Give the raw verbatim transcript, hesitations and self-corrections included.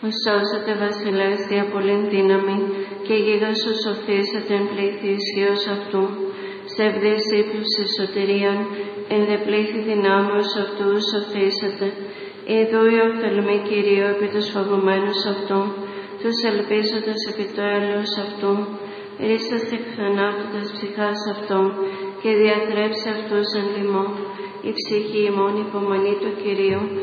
Σώσατε βασιλεύς δια πολλήν δύναμη και γίγας σου σωθήσατε εν πλήθη ισχύος αυτού. Ψευδής ύπλους σωτηρίαν, εν δε πλήθη δυνάμεως αυτού σωθήσατε. Ιδού η οφθαλμή Κυρίου επί τους φοβουμένους αυτού, τους ελπίζοντας επί το έλεος αυτού. Ρίσας εκ θανάτου τας ψυχάς αυτών και διαθρέψει αυτούς εν λοιμώ. Η ψυχή ημών υπομονή του Κυρίου